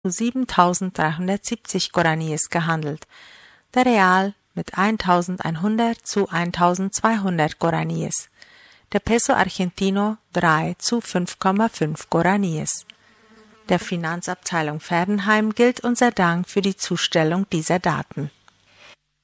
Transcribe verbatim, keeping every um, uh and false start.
siebentausenddreihundertsiebzig Guaraníes gehandelt, der Real mit eintausendeinhundert zu eintausendzweihundert Guaraníes, der Peso Argentino drei zu fünf Komma fünf Guaraníes. Der Finanzabteilung Verdenheim gilt unser Dank für die Zustellung dieser Daten.